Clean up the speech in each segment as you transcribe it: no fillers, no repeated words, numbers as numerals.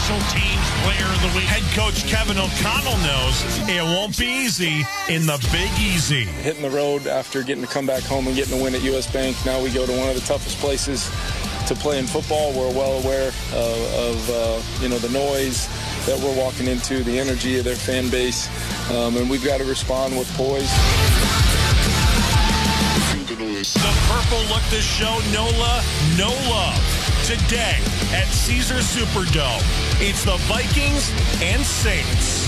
Special Teams Player of the Week. Head coach Kevin O'Connell knows it won't be easy in the Big Easy. Hitting the road after getting to come back home and getting a win at U.S. Bank. Now we go to one of the toughest places to play in football. We're well aware of the noise that we're walking into, the energy of their fan base, and we've got to respond with poise. The Purple Look to show NOLA no love today at Caesars Superdome. It's the Vikings and Saints.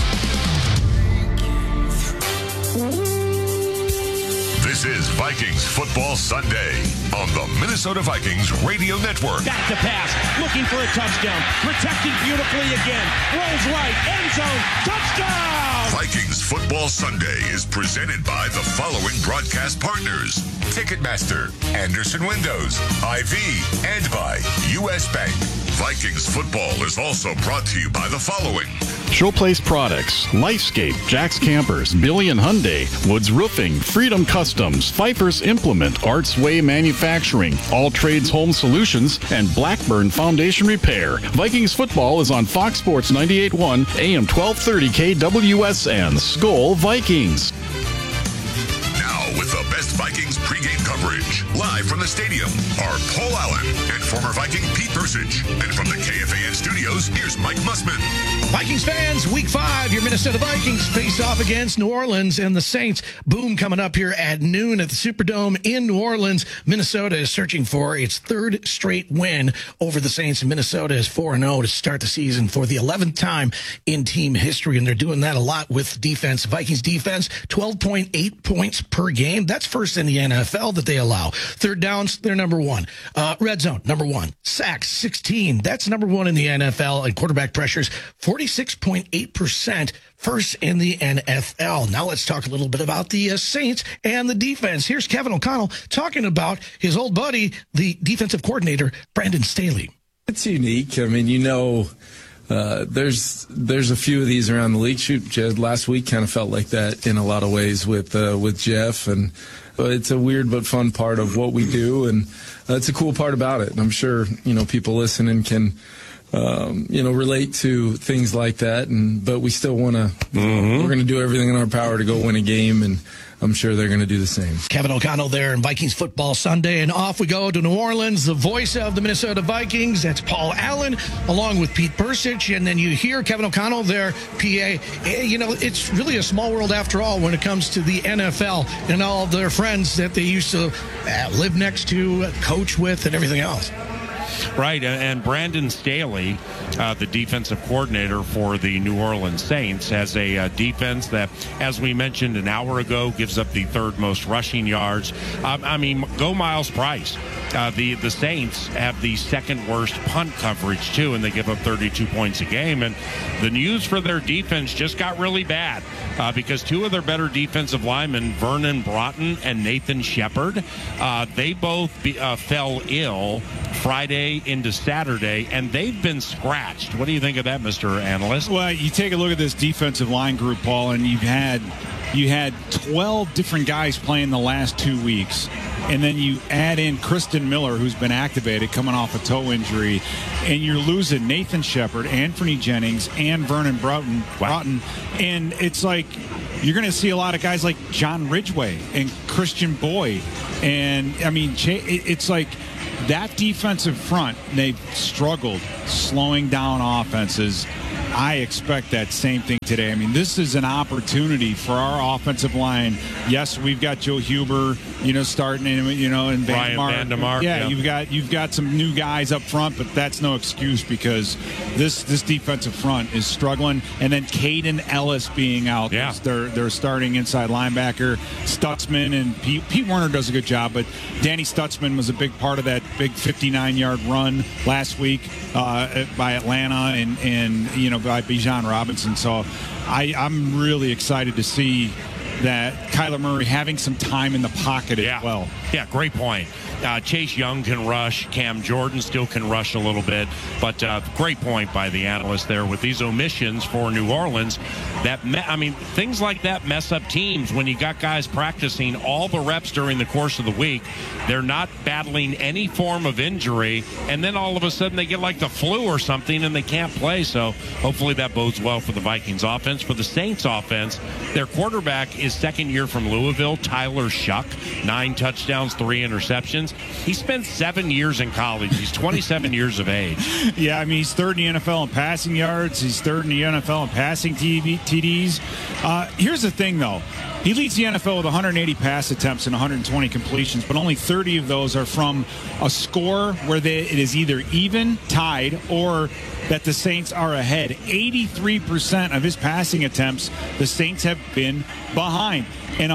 This is Vikings Football Sunday on the Minnesota Vikings Radio Network. Back to pass, looking for a touchdown. Protected beautifully again. Rolls right, end zone, touchdown! Vikings Football Sunday is presented by the following broadcast partners: Ticketmaster, Anderson Windows, IV, and by U.S. Bank. Vikings football is also brought to you by the following: Showplace Products, Lifescape, Jack's Campers, Billy and Hyundai, Woods Roofing, Freedom Customs, Pfeiffer's Implement, Arts Way Manufacturing, All Trades Home Solutions, and Blackburn Foundation Repair. Vikings football is on Fox Sports 98.1, AM 1230 KWSN. Skol Vikings. Now with the best Vikings pregame coverage, live from the stadium are Paul Allen and former Viking Pete Persich. And from the KFAN studios, here's Mike Mussman. Vikings fans, Week 5, your Minnesota Vikings face off against New Orleans and the Saints. Boom, coming up here at noon at the Superdome in New Orleans. Minnesota is searching for its third straight win over the Saints. Minnesota is 4-0 to start the season for the 11th time in team history, and they're doing that a lot with defense. Vikings defense, 12.8 points per game. That's first in the NFL that they allow. Third downs, they're number one. Red zone, number one. Sacks, 16. That's number one in the NFL. And quarterback pressures, 46.8%, first in the NFL. Now let's talk a little bit about the Saints and the defense. Here's Kevin O'Connell talking about his old buddy, the defensive coordinator, Brandon Staley. It's unique. I mean, there's a few of these around the league. Shoot, Jed, last week kind of felt like that in a lot of ways with Jeff, and it's a weird but fun part of what we do, and it's a cool part about it. And I'm sure people listening can relate to things like that, but we still want to. We're going to do everything in our power to go win a game, and I'm sure they're going to do the same. Kevin O'Connell there in Vikings Football Sunday, and off we go to New Orleans. The voice of the Minnesota Vikings, that's Paul Allen, along with Pete Persich, and then you hear Kevin O'Connell there, PA. It's really a small world after all when it comes to the NFL and all of their friends that they used to live next to, coach with, and everything else. Right, and Brandon Staley, the defensive coordinator for the New Orleans Saints, has a defense that, as we mentioned an hour ago, gives up the third most rushing yards. Go Miles Price. The Saints have the second worst punt coverage, too, and they give up 32 points a game. And the news for their defense just got really bad because two of their better defensive linemen, Vernon Broughton and Nathan Shepard, they both fell ill Friday into Saturday, and they've been scratched. What do you think of that, Mr. Analyst? Well, you take a look at this defensive line group, Paul, and you had 12 different guys playing the last 2 weeks, and then you add in Kristen Miller, who's been activated coming off a toe injury, and you're losing Nathan Shepard, Anthony Jennings, and Vernon Broughton. And it's like you're going to see a lot of guys like John Ridgeway and Christian Boyd, and it's like that defensive front, they've struggled slowing down offenses. I expect that same thing today. This is an opportunity for our offensive line. Yes, we've got Joe Huber, starting, and Van DeMark. Yeah, you've got some new guys up front, but that's no excuse because this defensive front is struggling. And then Caden Ellis being out, they're starting inside linebacker. Stutzman and Pete Werner does a good job, but Danny Stutzman was a big part of that big 59-yard run last week by Atlanta and by Bijan Robinson. So I'm really excited to see that Kyler Murray having some time in the pocket as well. Yeah, great point. Chase Young can rush. Cam Jordan still can rush a little bit. But great point by the analyst there with these omissions for New Orleans. Things like that mess up teams when you got guys practicing all the reps during the course of the week. They're not battling any form of injury, and then all of a sudden they get like the flu or something and they can't play. So hopefully that bodes well for the Vikings offense. For the Saints offense, their quarterback is second year from Louisville, Tyler Shuck, 9 touchdowns, 3 interceptions. He spent 7 years in college. He's 27 years of age. Yeah, he's third in the NFL in passing yards. He's third in the NFL in passing TDs. Here's the thing, though. He leads the NFL with 180 pass attempts and 120 completions, but only 30 of those are from a score where it is either even, tied, or that the Saints are ahead. 83% of his passing attempts, the Saints have been behind. And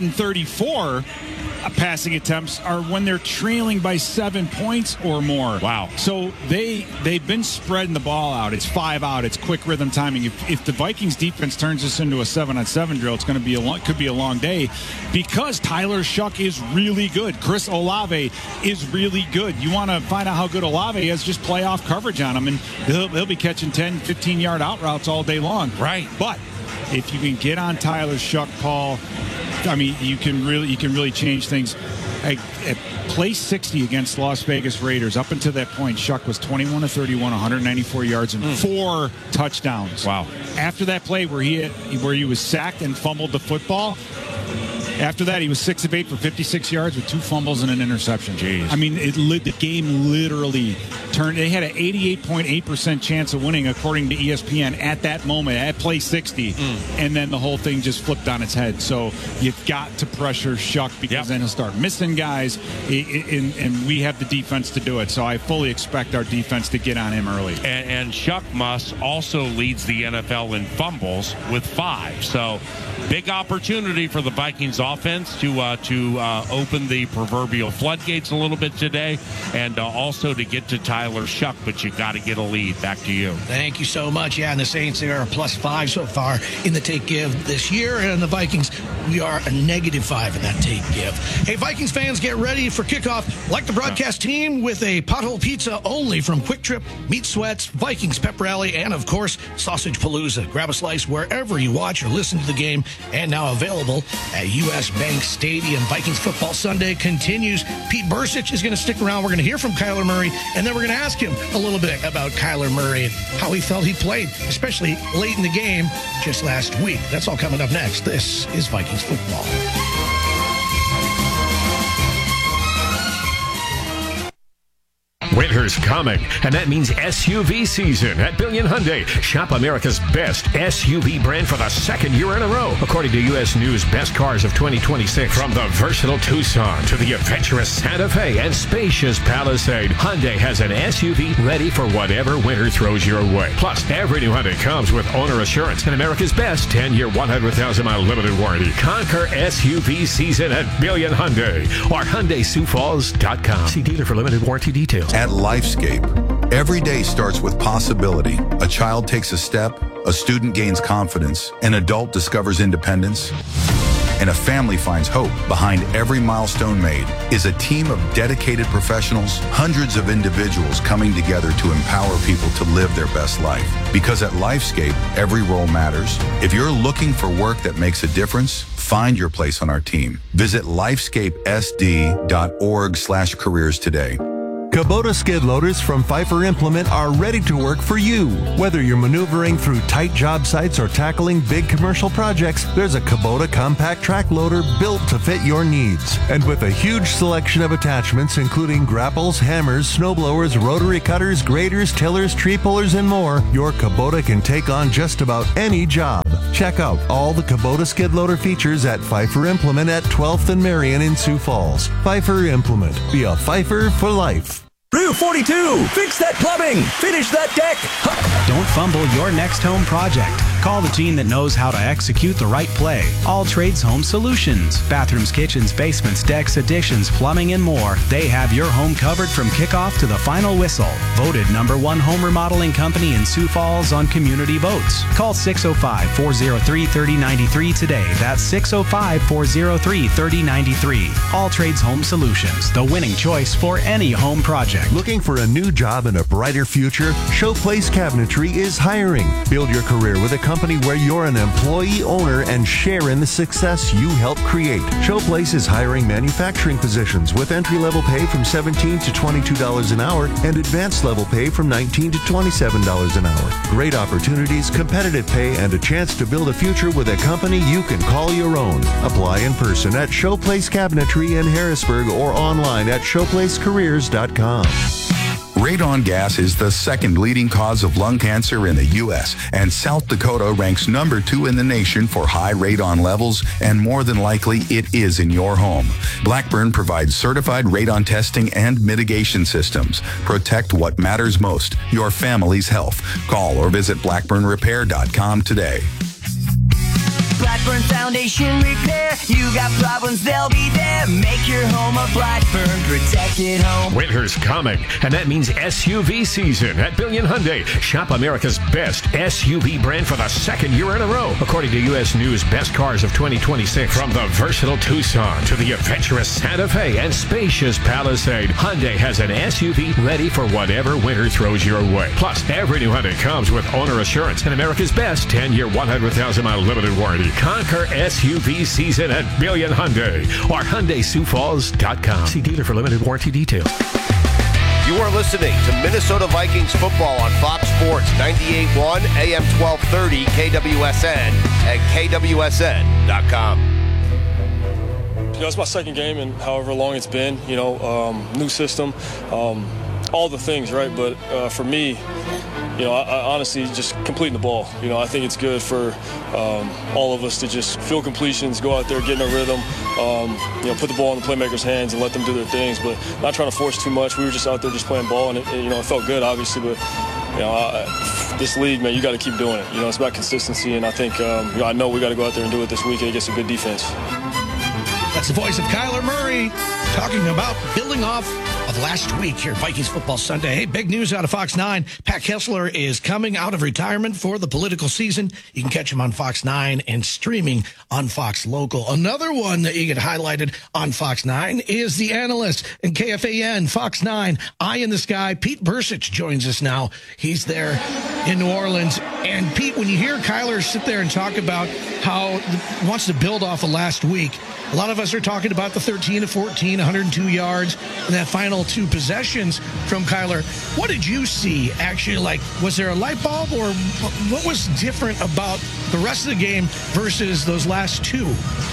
134 passing attempts are when they're trailing by 7 points or more. Wow. So they've been spreading the ball out. It's 5 out. It's quick rhythm timing. If the Vikings defense turns this into a 7-on-7 drill, it's going to be could be a long day because Tyler Shuck is really good. Chris Olave is really good. You want to find out how good Olave is, just play off coverage on him, and he'll be catching 10, 15-yard out routes all day long. Right. But if you can get on Tyler Shuck, Paul, you can really change things. At play 60 against Las Vegas Raiders, up until that point, Shuck was 21 of 31, 194 yards and 4 touchdowns. Wow. After that play where he was sacked and fumbled the football, after that, he was 6 of 8 for 56 yards with 2 fumbles and an interception. Jeez. The game literally turned. They had an 88.8% chance of winning, according to ESPN, at that moment, at play 60. And then the whole thing just flipped on its head. So you've got to pressure Shuck because then he'll start missing guys, and we have the defense to do it. So I fully expect our defense to get on him early. And Shuck also leads the NFL in fumbles with 5. So big opportunity for the Vikings offense to open the proverbial floodgates a little bit today, and also to get to Tyler Shuck, but you got to get a lead. Back to you. Thank you so much. Yeah, and the Saints, they are a +5 so far in the take-give this year, and the Vikings, we are a -5 in that take-give. Hey, Vikings fans, get ready for kickoff like the broadcast team with a pothole pizza only from Quick Trip, Meat Sweats, Vikings Pep Rally, and, of course, Sausage Palooza. Grab a slice wherever you watch or listen to the game, and now available at U.S. Bank Stadium. Vikings football Sunday continues. Pete Bursich is going to stick around. We're going to hear from Kyler Murray, and then we're going to ask him a little bit about Kyler Murray and how he felt he played, especially late in the game just last week. That's all coming up next. This is Vikings football. Winter's coming, and that means SUV season at Billion Hyundai. Shop America's best SUV brand for the 2nd year in a row, according to U.S. News Best Cars of 2026. From the versatile Tucson to the adventurous Santa Fe and spacious Palisade, Hyundai has an SUV ready for whatever winter throws your way. Plus, every new Hyundai comes with owner assurance and America's best 10-year, 100,000-mile limited warranty. Conquer SUV season at Billion Hyundai or HyundaiSiouxFalls.com. See dealer for limited warranty details. At LifeScape, every day starts with possibility. A child takes a step, a student gains confidence, an adult discovers independence, and a family finds hope. Behind every milestone made is a team of dedicated professionals, hundreds of individuals coming together to empower people to live their best life. Because at LifeScape, every role matters. If you're looking for work that makes a difference, find your place on our team. Visit lifescapesd.org/careers today. Kubota skid loaders from Pfeiffer Implement are ready to work for you. Whether you're maneuvering through tight job sites or tackling big commercial projects, there's a Kubota compact track loader built to fit your needs. And with a huge selection of attachments, including grapples, hammers, snowblowers, rotary cutters, graders, tillers, tree pullers, and more, your Kubota can take on just about any job. Check out all the Kubota skid loader features at Pfeiffer Implement at 12th and Marion in Sioux Falls. Pfeiffer Implement. Be a Pfeiffer for life. Brew 42! Fix that plumbing! Finish that deck! Don't fumble your next home project. Call the team that knows how to execute the right play. All Trades Home Solutions. Bathrooms, kitchens, basements, decks, additions, plumbing, and more. They have your home covered from kickoff to the final whistle. Voted #1 home remodeling company in Sioux Falls on community votes. Call 605-403-3093 today. That's 605-403-3093. All Trades Home Solutions, the winning choice for any home project. Looking for a new job and a brighter future? Showplace Cabinetry is hiring. Build your career with a company where you're an employee owner and share in the success you help create. Showplace is hiring manufacturing positions with entry-level pay from $17 to $22 an hour and advanced level pay from $19 to $27 an hour. Great opportunities, competitive pay, and a chance to build a future with a company you can call your own. Apply in person at Showplace Cabinetry in Harrisburg or online at showplacecareers.com. Radon gas is the second leading cause of lung cancer in the U.S., and South Dakota ranks #2 in the nation for high radon levels, and more than likely it is in your home. Blackburn provides certified radon testing and mitigation systems. Protect what matters most, your family's health. Call or visit blackburnrepair.com today. Blackburn Foundation Repair. You got problems, they'll be there. Make your home a Blackburn protected home. Winter's coming, and that means SUV season at Billion Hyundai. Shop America's best SUV brand for the second year in a row, according to U.S. News Best Cars of 2026. From the versatile Tucson to the adventurous Santa Fe and spacious Palisade, Hyundai has an SUV ready for whatever winter throws your way. Plus, every new Hyundai comes with owner assurance and America's best 10-year, 100,000-mile limited warranty. Conquer SUV season at Billion Hyundai or HyundaiSiouxFalls.com. See dealer for limited warranty details. You are listening to Minnesota Vikings football on Fox Sports 98.1 AM 1230 KWSN and KWSN.com. It's my second game in however long it's been, new system, all the things, right? But for me, I honestly just completing the ball. I think it's good for all of us to just feel completions, go out there, get in a rhythm, put the ball in the playmakers' hands and let them do their things, but not trying to force too much. We were just out there just playing ball, and it felt good, obviously, but this league, man, you got to keep doing it. It's about consistency, and I think I know we got to go out there and do it this weekend against a good defense. That's the voice of Kyler Murray talking about building off of last week here at Vikings Football Sunday. Hey, big news out of Fox 9. Pat Kessler is coming out of retirement for the political season. You can catch him on Fox 9 and streaming on Fox Local. Another one that you get highlighted on Fox 9 is the analyst in KFAN, Fox 9, Eye in the Sky. Pete Bercich joins us now. He's there in New Orleans. And Pete, when you hear Kyler sit there and talk about how he wants to build off of last week, a lot of us are talking about the 13 to 14, 102 yards, and that final 2 possessions from Kyler. What did you see, actually? Like, was there a light bulb, or what was different about the rest of the game versus those last 2?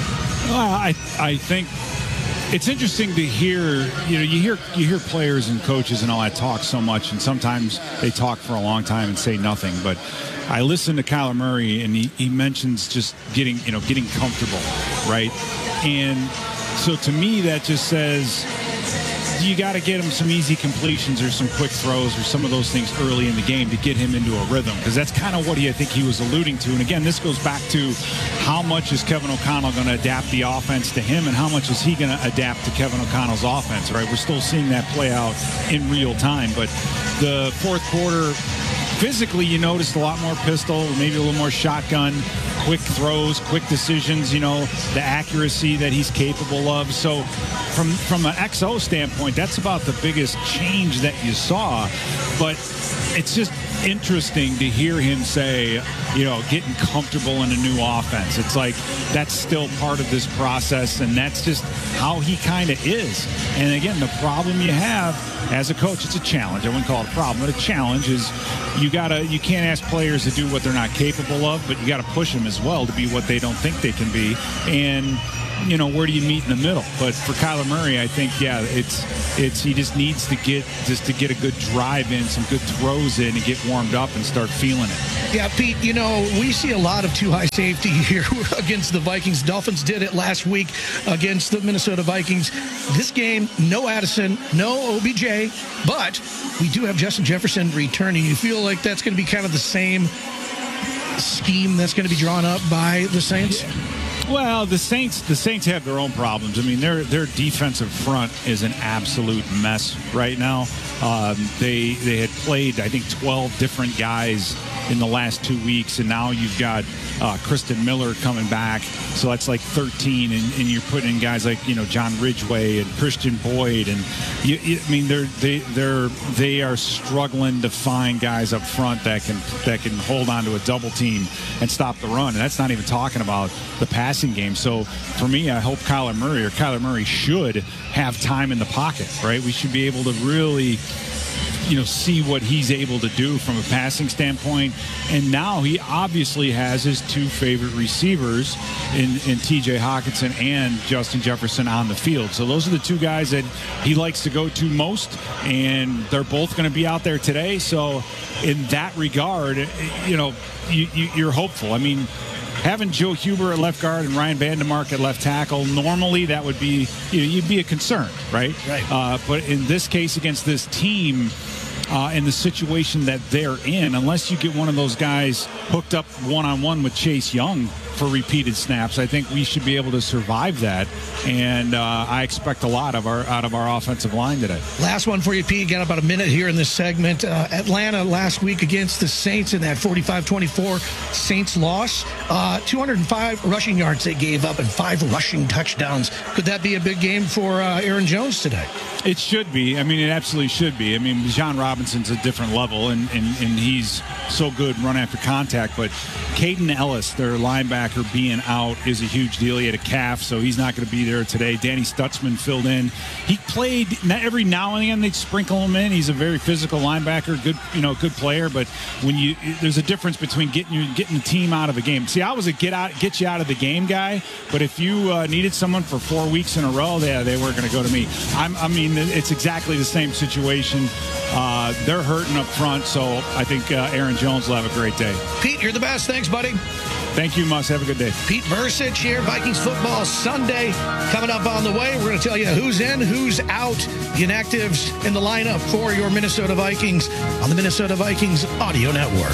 I think it's interesting to hear, you hear players and coaches and all that talk so much, and sometimes they talk for a long time and say nothing, but I listened to Kyler Murray, and he mentions just getting comfortable, right? And so to me, that just says you got to get him some easy completions or some quick throws or some of those things early in the game to get him into a rhythm, because that's kind of what I think he was alluding to. And again, this goes back to how much is Kevin O'Connell going to adapt the offense to him, and how much is he going to adapt to Kevin O'Connell's offense, right? We're still seeing that play out in real time. But the fourth quarter, physically, you noticed a lot more pistol, maybe a little more shotgun, quick throws, quick decisions, the accuracy that he's capable of. So from an XO standpoint, that's about the biggest change that you saw. But it's just interesting to hear him say, getting comfortable in a new offense. It's like that's still part of this process, and that's just how he kind of is. And again, the problem you have as a coach, it's a challenge. I wouldn't call it a problem, but a challenge is you can't ask players to do what they're not capable of, but you got to push them as well to be what they don't think they can be. And where do you meet in the middle? But for Kyler Murray, I think, it's he just needs to get a good drive in, some good throws in, and get warmed up and start feeling it. Yeah, Pete, we see a lot of too high safety here against the Vikings. Dolphins did it last week against the Minnesota Vikings. This game, no Addison, no OBJ, but we do have Justin Jefferson returning. You feel like that's going to be kind of the same scheme that's going to be drawn up by the Saints? Well, the Saints have their own problems. I mean, their defensive front is an absolute mess right now. They had played, I think, 12 different guys in the last 2 weeks, and now you've got Kristen Miller coming back, so that's like 13, and you're putting in guys like John Ridgway and Christian Boyd, and they are struggling to find guys up front that can hold on to a double team and stop the run, and that's not even talking about the passing game. So for me, I hope Kyler Murray should have time in the pocket, right? We should be able to really see what he's able to do from a passing standpoint. And now he obviously has his two favorite receivers in T.J. Hockenson and Justin Jefferson on the field. So those are the two guys that he likes to go to most, and they're both going to be out there today. So in that regard, you're hopeful. I mean, having Joe Huber at left guard and Ryan Vandemark at left tackle, normally that would be, you'd be a concern, right? Right. But in this case, against this team, in the situation that they're in, unless you get one of those guys hooked up one-on-one with Chase Young for repeated snaps, I think we should be able to survive that. And I expect a lot out of our offensive line today. Last one for you, Pete. Got about a minute here in this segment. Atlanta last week against the Saints in that 45-24 Saints loss. 205 rushing yards they gave up and 5 rushing touchdowns. Could that be a big game for Aaron Jones today? It should be. I mean, it absolutely should be. I mean, Bijan Robinson's a different level, and he's so good run after contact. But Caden Ellis, their linebacker, being out is a huge deal. He had a calf, so he's not going to be there today. Danny Stutzman filled in. He played every now and again. They'd sprinkle him in. He's a very physical linebacker, good player. But there's a difference between getting the team out of a game. See, I was a get you out of the game guy, but if you needed someone for 4 weeks in a row, they weren't going to go to me. I mean, it's exactly the same situation. They're hurting up front, so I think Aaron Jones will have a great day. Pete, you're the best. Thanks, buddy. Thank you, Muss. Have a good day. Pete Vercich here, Vikings Football Sunday. Coming up on the way, we're going to tell you who's in, who's out, the inactives in the lineup for your Minnesota Vikings on the Minnesota Vikings Audio Network.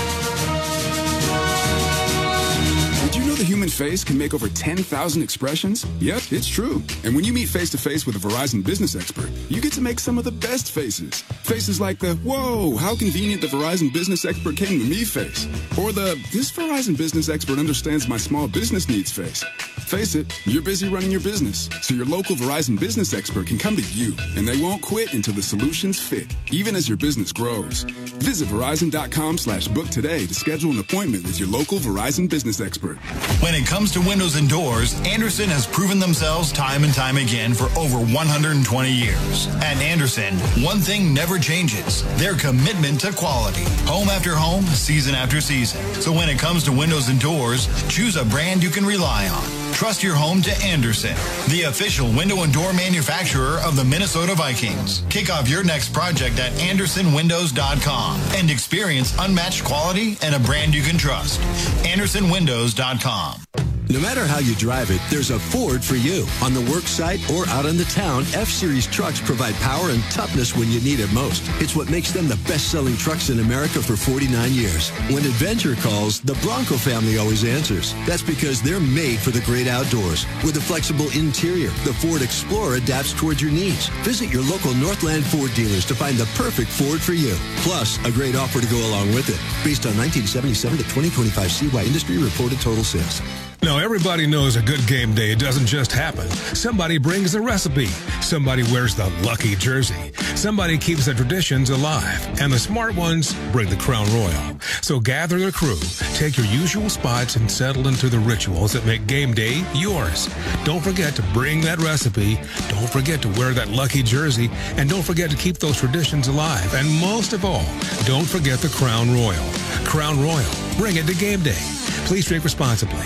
Did you know the human face can make over 10,000 expressions? Yep, it's true. And when you meet face-to-face with a Verizon business expert, you get to make some of the best faces. Faces like the, whoa, how convenient the Verizon business expert came to me face. Or the, this Verizon business expert understands my small business needs face. Face it, you're busy running your business, so your local Verizon business expert can come to you, and they won't quit until the solutions fit, even as your business grows. Visit Verizon.com/book today to schedule an appointment with your local Verizon business expert. When it comes to windows and doors, Andersen has proven themselves time and time again for over 120 years. At Andersen, one thing never changes: their commitment to quality. Home after home, season after season. So when it comes to windows and doors, choose a brand you can rely on. Trust your home to Andersen, the official window and door manufacturer of the Minnesota Vikings. Kick off your next project at AndersonWindows.com and experience unmatched quality and a brand you can trust. AndersonWindows.com. No matter how you drive it, there's a Ford for you. On the work site or out in the town, F-Series trucks provide power and toughness when you need it most. It's what makes them the best-selling trucks in America for 49 years. When adventure calls, the Bronco family always answers. That's because they're made for the great outdoors. With a flexible interior, the Ford Explorer adapts towards your needs. Visit your local Northland Ford dealers to find the perfect Ford for you. Plus, a great offer to go along with it. Based on 1977 to 2025 CY industry reported total sales. Now, everybody knows a good game day doesn't just happen. Somebody brings the recipe. Somebody wears the lucky jersey. Somebody keeps the traditions alive. And the smart ones bring the Crown Royal. So gather the crew, take your usual spots, and settle into the rituals that make game day yours. Don't forget to bring that recipe. Don't forget to wear that lucky jersey. And don't forget to keep those traditions alive. And most of all, don't forget the Crown Royal. Crown Royal. Bring it to game day. Please drink responsibly.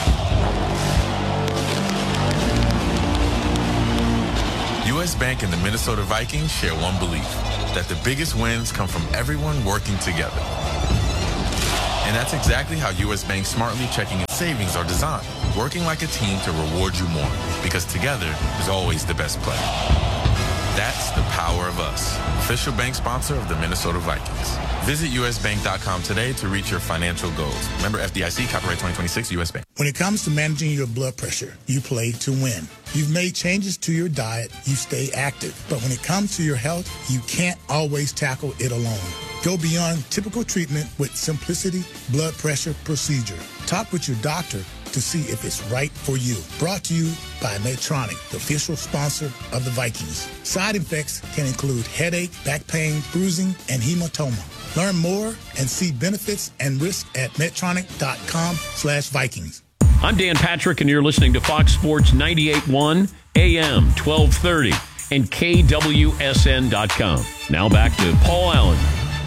U.S. Bank and the Minnesota Vikings share one belief, that the biggest wins come from everyone working together. And that's exactly how U.S. Bank Smartly Checking and Savings are designed, working like a team to reward you more, because together is always the best play. That's the power of us. Official bank sponsor of the Minnesota Vikings. Visit usbank.com today to reach your financial goals. Member FDIC, copyright 2026, U.S. Bank. When it comes to managing your blood pressure, you play to win. You've made changes to your diet, you stay active. But when it comes to your health, you can't always tackle it alone. Go beyond typical treatment with Simplicity Blood Pressure Procedure. Talk with your doctor to see if it's right for you. Brought to you by Medtronic, the official sponsor of the Vikings. Side effects can include headache, back pain, bruising, and hematoma. Learn more and see benefits and risks at Medtronic.com/Vikings. I'm Dan Patrick, and you're listening to Fox Sports 98.1 AM 1230 and KWSN.com. Now back to Paul Allen.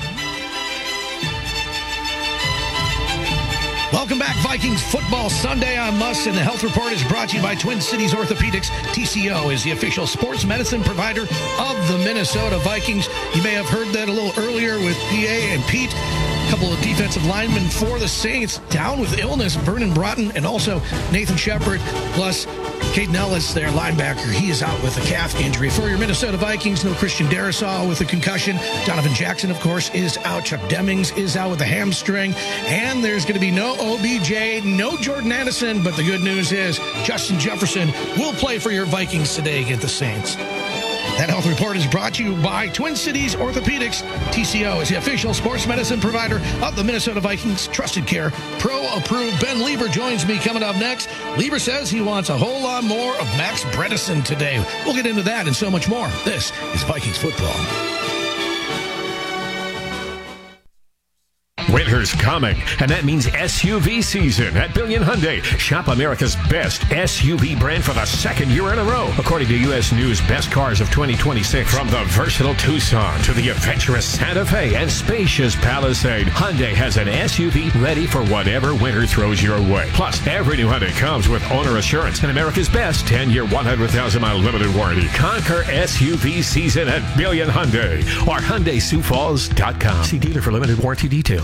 Welcome back, Vikings Football Sunday on Must, and the Health Report is brought to you by Twin Cities Orthopedics. TCO is the official sports medicine provider of the Minnesota Vikings. You may have heard that a little earlier with PA and Pete. A couple of defensive linemen for the Saints down with illness, Vernon Broughton and also Nathan Shepard, plus Caden Ellis, their linebacker. He is out with a calf injury. For your Minnesota Vikings, no Christian Darrisaw with a concussion. Donovan Jackson, of course, is out. Chuck Demings is out with a hamstring. And there's going to be no OBJ, no Jordan Addison. But the good news is Justin Jefferson will play for your Vikings today against the Saints. That health report is brought to you by Twin Cities Orthopedics. TCO is the official sports medicine provider of the Minnesota Vikings. Trusted care, pro-approved. Ben Lieber joins me coming up next. Lieber says he wants a whole lot more of Max Bredesen today. We'll get into that and so much more. This is Vikings football. Winter's coming, and that means SUV season at Billion Hyundai. Shop America's best SUV brand for the second year in a row, according to U.S. News Best Cars of 2026. From the versatile Tucson to the adventurous Santa Fe and spacious Palisade, Hyundai has an SUV ready for whatever winter throws your way. Plus, every new Hyundai comes with owner assurance and America's best 10-year, 100,000-mile limited warranty. Conquer SUV season at Billion Hyundai or HyundaiSiouxFalls.com. See dealer for limited warranty details.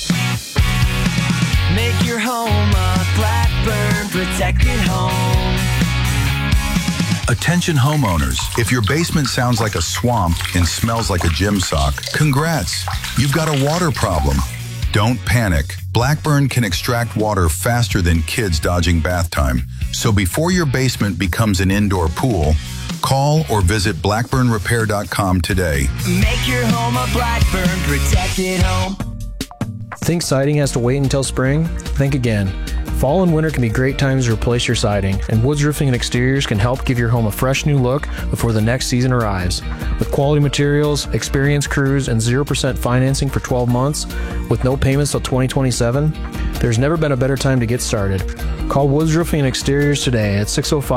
Make your home a Blackburn protected home. Attention homeowners, if your basement sounds like a swamp and smells like a gym sock, congrats, you've got a water problem. Don't panic. Blackburn can extract water faster than kids dodging bath time. So before your basement becomes an indoor pool, call or visit blackburnrepair.com today. Make your home a Blackburn protected home. Think siding has to wait until spring? Think again. Fall and winter can be great times to replace your siding, and Woods Roofing and Exteriors can help give your home a fresh new look before the next season arrives. With quality materials, experienced crews, and 0% financing for 12 months, with no payments till 2027, there's never been a better time to get started. Call Woods Roofing and Exteriors today at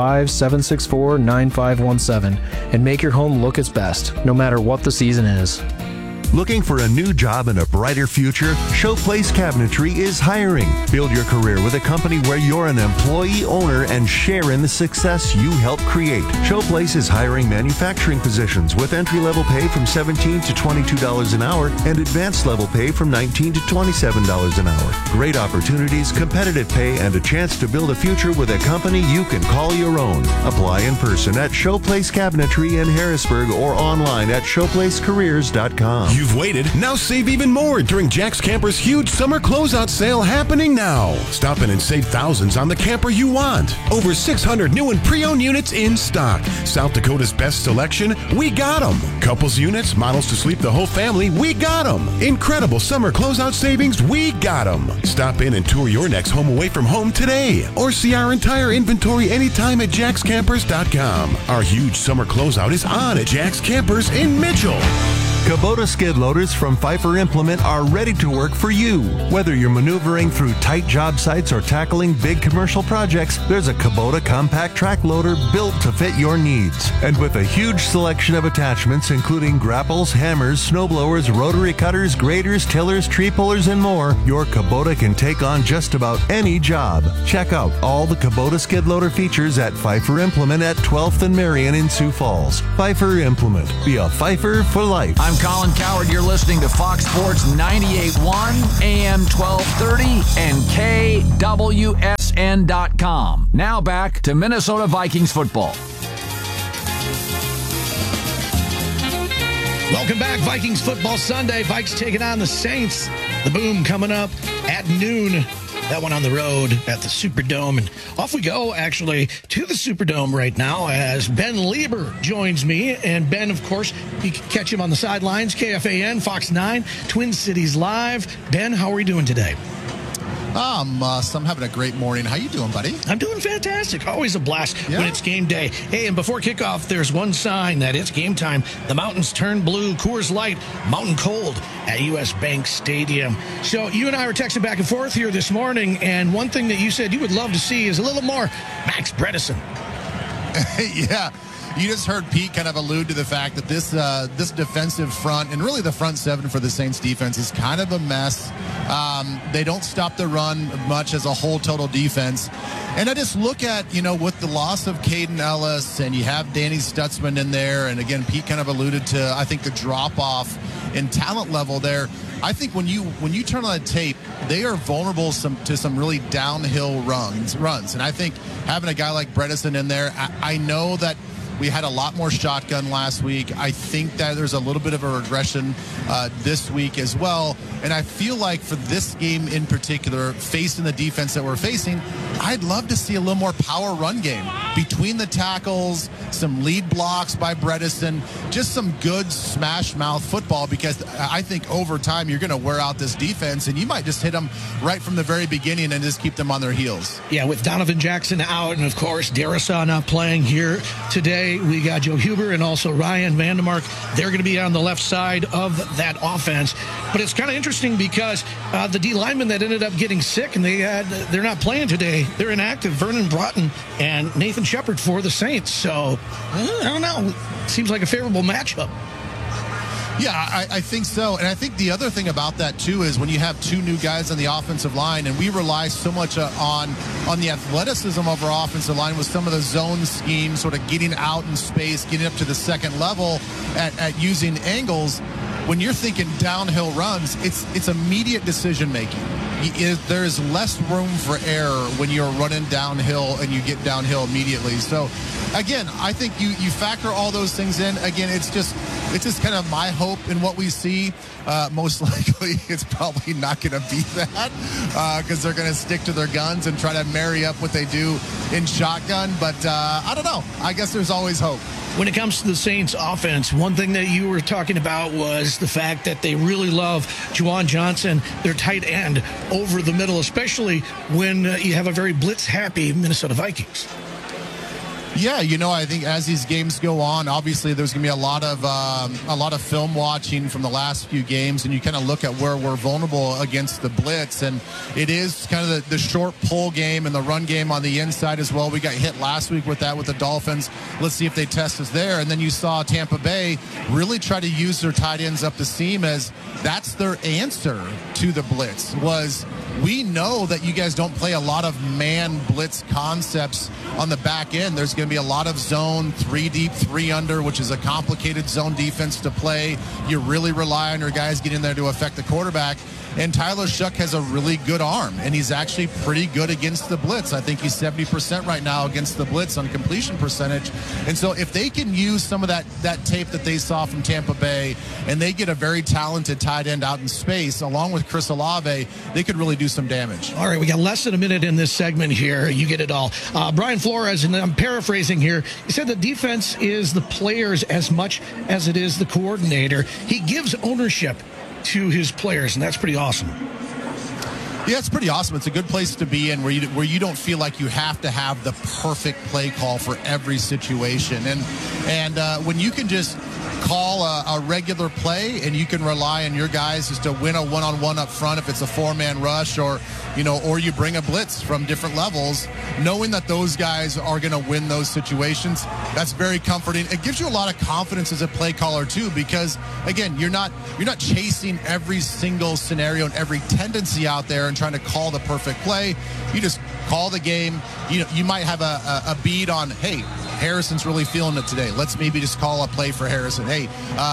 605-764-9517 and make your home look its best, no matter what the season is. Looking for a new job and a brighter future? Showplace Cabinetry is hiring. Build your career with a company where you're an employee owner and share in the success you help create. Showplace is hiring manufacturing positions with entry-level pay from $17 to $22 an hour and advanced level pay from $19 to $27 an hour. Great opportunities, competitive pay, and a chance to build a future with a company you can call your own. Apply in person at Showplace Cabinetry in Harrisburg or online at showplacecareers.com. You've waited, now save even more during Jack's Camper's huge summer closeout sale happening now. Stop in and save thousands on the camper you want. Over 600 new and pre-owned units in stock. South Dakota's best selection, we got them. Couples units, models to sleep the whole family, we got them. Incredible summer closeout savings, we got them. Stop in and tour your next home away from home today. Or see our entire inventory anytime at jackscampers.com. Our huge summer closeout is on at Jack's Campers in Mitchell. Kubota skid loaders from Pfeiffer Implement are ready to work for you. Whether you're maneuvering through tight job sites or tackling big commercial projects, there's a Kubota compact track loader built to fit your needs. And with a huge selection of attachments, including grapples, hammers, snowblowers, rotary cutters, graders, tillers, tree pullers, and more, your Kubota can take on just about any job. Check out all the Kubota skid loader features at Pfeiffer Implement at 12th and Marion in Sioux Falls. Pfeiffer Implement. Be a Pfeiffer for life. I'm Colin Coward. You're listening to Fox Sports 98.1, AM 1230, and KWSN.com. Now back to Minnesota Vikings football. Welcome back. Vikings Football Sunday. Vikes taking on the Saints. The Boom coming up at noon. That one on the road at the Superdome. And off we go, actually, to the Superdome right now as Ben Lieber joins me. And Ben, of course, you can catch him on the sidelines, KFAN, Fox 9, Twin Cities Live. Ben, how are we doing today? I'm having a great morning. How you doing, buddy? I'm doing fantastic. Always a blast when it's game day. Hey, and before kickoff, there's one sign that it's game time. The mountains turn blue. Coors Light, mountain cold at U.S. Bank Stadium. So you and I were texting back and forth here this morning, and one thing that you said you would love to see is a little more Max Bredesen. Yeah. You just heard Pete kind of allude to the fact that this defensive front and really the front seven for the Saints defense is kind of a mess. They don't stop the run much as a whole total defense. And I just look at, with the loss of Caden Ellis and you have Danny Stutzman in there. And again, Pete kind of alluded to, I think, the drop off in talent level there. I think when you turn on the tape, they are vulnerable to some really downhill runs. And I think having a guy like Bredesen in there, I know that we had a lot more shotgun last week. I think that there's a little bit of a regression this week as well. And I feel like for this game in particular, facing the defense that we're facing, I'd love to see a little more power run game between the tackles, some lead blocks by Bredesen, just some good smash mouth football, because I think over time you're going to wear out this defense and you might just hit them right from the very beginning and just keep them on their heels. Yeah, with Donovan Jackson out and, of course, Darrisaw not playing here today, we got Joe Huber and also Ryan Vandermark. They're going to be on the left side of that offense. But it's kind of interesting because the D linemen that ended up getting sick and they're not playing today. They're inactive. Vernon Broughton and Nathan Shepard for the Saints. So, I don't know. Seems like a favorable matchup. Yeah, I think so. And I think the other thing about that, too, is when you have two new guys on the offensive line, and we rely so much on the athleticism of our offensive line with some of the zone schemes, sort of getting out in space, getting up to the second level at using angles. When you're thinking downhill runs, it's immediate decision making. There is less room for error when you're running downhill and you get downhill immediately. So, again, I think you factor all those things in. Again, it's just kind of my hope in what we see. Most likely, it's probably not going to be that because they're going to stick to their guns and try to marry up what they do in shotgun. But I don't know. I guess there's always hope. When it comes to the Saints offense, one thing that you were talking about was the fact that they really love Juwan Johnson, their tight end, over the middle, especially when you have a very blitz-happy Minnesota Vikings. Yeah, I think as these games go on, obviously there's going to be a lot of film watching from the last few games, and you kind of look at where we're vulnerable against the blitz, and it is kind of the short pull game and the run game on the inside as well. We got hit last week with that with the Dolphins. Let's see if they test us there. And then you saw Tampa Bay really try to use their tight ends up the seam as that's their answer to the blitz. Was we know that you guys don't play a lot of man blitz concepts on the back end. There's going to be a lot of zone, 3 deep, 3 under, which is a complicated zone defense to play. You really rely on your guys getting there to affect the quarterback. And Tyler Shuck has a really good arm, and he's actually pretty good against the blitz. I think he's 70% right now against the blitz on completion percentage. And so if they can use some of that tape that they saw from Tampa Bay, and they get a very talented tight end out in space, along with Chris Olave, they could really do some damage. All right, we got less than a minute in this segment here. You get it all. Brian Flores, and I'm paraphrasing here, he said the defense is the players as much as it is the coordinator. He gives ownership to his players, and that's pretty awesome. Yeah, it's pretty awesome. It's a good place to be in where you don't feel like you have to have the perfect play call for every situation. And when you can just call a regular play and you can rely on your guys just to win a one-on-one up front if it's a 4-man rush or you bring a blitz from different levels, knowing that those guys are going to win those situations, that's very comforting. It gives you a lot of confidence as a play caller too, because again, you're not chasing every single scenario and every tendency out there and trying to call the perfect play. You just call the game. You might have a bead on, hey, Harrison's really feeling it today. Let's maybe just call a play for Harrison. Hey,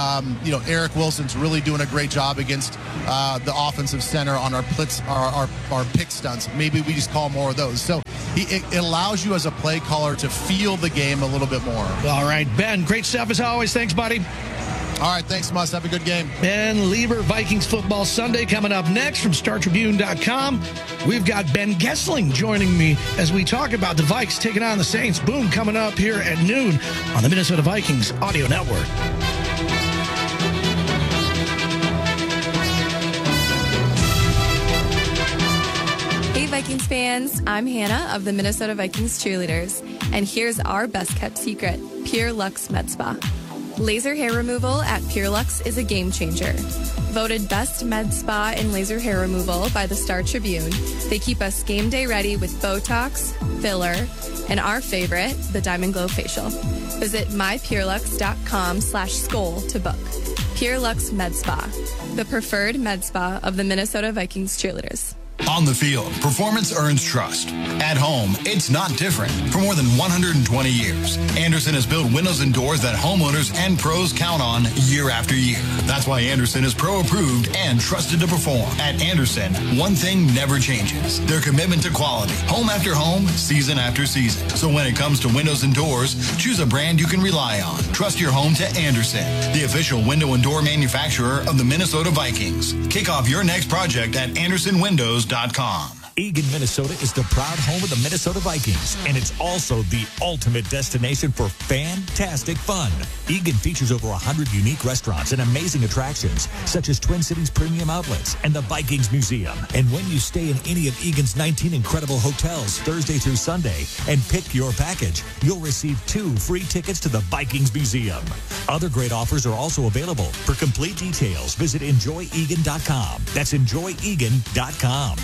Eric Wilson's really doing a great job against the offensive center on our blitz, our pick stunts. Maybe we just call more of those. So it allows you as a play caller to feel the game a little bit more. All right, Ben, great stuff as always. Thanks, buddy. All right, thanks, Muss. Have a good game. Ben Lieber, Vikings Football Sunday coming up next from StarTribune.com. We've got Ben Gessling joining me as we talk about the Vikes taking on the Saints. Boom, coming up here at noon on the Minnesota Vikings Audio Network. Hey Vikings fans, I'm Hannah of the Minnesota Vikings Cheerleaders, and here's our best kept secret, Pure Lux Med Spa. Laser hair removal at Pure Lux is a game changer. Voted best med spa in laser hair removal by the Star Tribune, they keep us game day ready with Botox, filler, and our favorite, the Diamond Glow Facial. Visit mypurelux.com/skull to book. Pure Lux Med Spa, the preferred med spa of the Minnesota Vikings Cheerleaders. On the field, performance earns trust. At home, it's not different. For more than 120 years, Andersen has built windows and doors that homeowners and pros count on year after year. That's why Andersen is pro-approved and trusted to perform. At Andersen, one thing never changes: their commitment to quality, home after home, season after season. So when it comes to windows and doors, choose a brand you can rely on. Trust your home to Andersen, the official window and door manufacturer of the Minnesota Vikings. Kick off your next project at AndersonWindows.com. Eagan, Minnesota is the proud home of the Minnesota Vikings, and it's also the ultimate destination for fantastic fun. Eagan features over 100 unique restaurants and amazing attractions, such as Twin Cities Premium Outlets and the Vikings Museum. And when you stay in any of Eagan's 19 incredible hotels Thursday through Sunday and pick your package, you'll receive 2 free tickets to the Vikings Museum. Other great offers are also available. For complete details, visit enjoyegan.com. That's enjoyegan.com.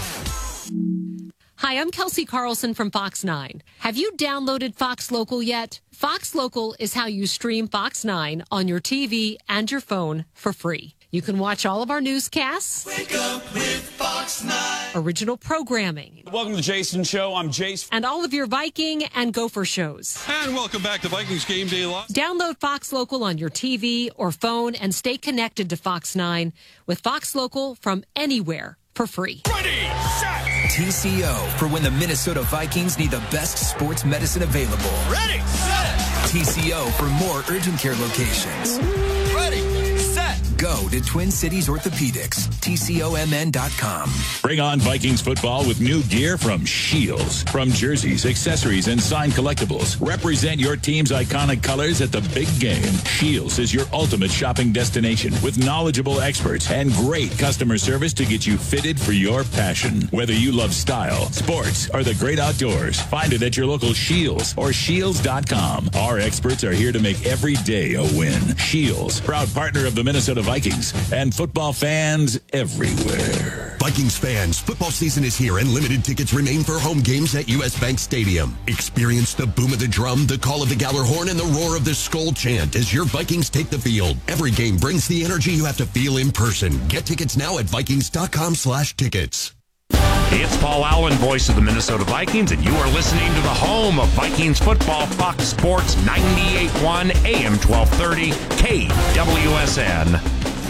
Hi, I'm Kelsey Carlson from Fox 9. Have you downloaded Fox Local yet? Fox Local is how you stream Fox 9 on your TV and your phone for free. You can watch all of our newscasts, Wake up with Fox 9. Original programming, Welcome to the Jason Show. I'm Jace. and all of your Viking and Gopher shows. And welcome back to Vikings Game Day Live. Download Fox Local on your TV or phone and stay connected to Fox 9 with Fox Local from anywhere for free. TCO for when the Minnesota Vikings need the best sports medicine available. Ready, set, TCO for more urgent care locations. ready, set. Go to Twin Cities Orthopedics, TCOMN.com. Bring on Vikings football with new gear from Shields. From jerseys, accessories, and signed collectibles, represent your team's iconic colors at the big game. Shields is your ultimate shopping destination with knowledgeable experts and great customer service to get you fitted for your passion. Whether you love style, sports, or the great outdoors, find it at your local Shields or Shields.com. Our experts are here to make every day a win. Shields, proud partner of the Minnesota Vikings and football fans everywhere. Vikings fans, football season is here and limited tickets remain for home games at US Bank Stadium. Experience the boom of the drum, the call of the Galler horn, and the roar of the Skull chant as your Vikings take the field. Every game brings the energy you have to feel in person. Get tickets now at Vikings.com/tickets. It's Paul Allen, voice of the Minnesota Vikings, and you are listening to the home of Vikings football, Fox Sports 98.1 AM 1230 KWSN.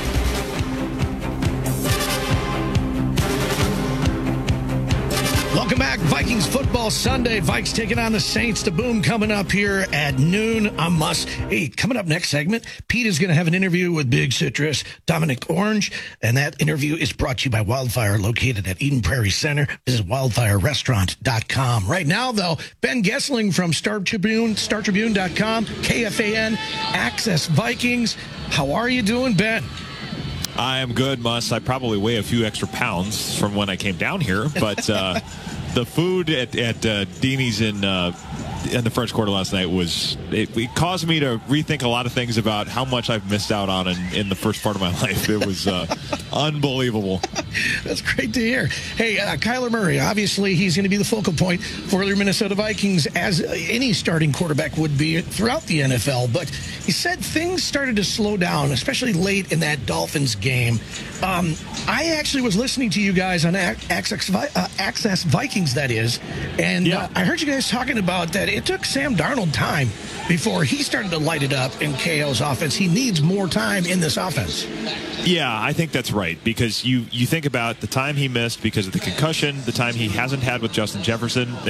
Welcome back. Vikings Football Sunday. Vikes taking on the Saints. The Boom coming up here at noon. I'm Muss. Hey, coming up next segment, Pete is going to have an interview with Big Citrus, Dominic Orange, and that interview is brought to you by Wildfire, located at Eden Prairie Center. Visit wildfirerestaurant.com. Right now, though, Ben Gessling from Star Tribune, StarTribune.com, KFAN, Access Vikings. How are you doing, Ben? I am good, Muss. I probably weigh a few extra pounds from when I came down here, but the food at Deanie's in the French Quarter last night it caused me to rethink a lot of things about how much I've missed out on in the first part of my life. It was unbelievable. That's great to hear. Hey, Kyler Murray, obviously he's going to be the focal point for the Minnesota Vikings, as any starting quarterback would be throughout the NFL. But he said things started to slow down, especially late in that Dolphins game. I actually was listening to you guys on Access Vikings, that is, and I heard you guys talking about that it took Sam Darnold time before he started to light it up in KO's offense. He needs more time in this offense. Yeah, I think that's right, because you think about the time he missed because of the concussion, the time he hasn't had with Justin Jefferson.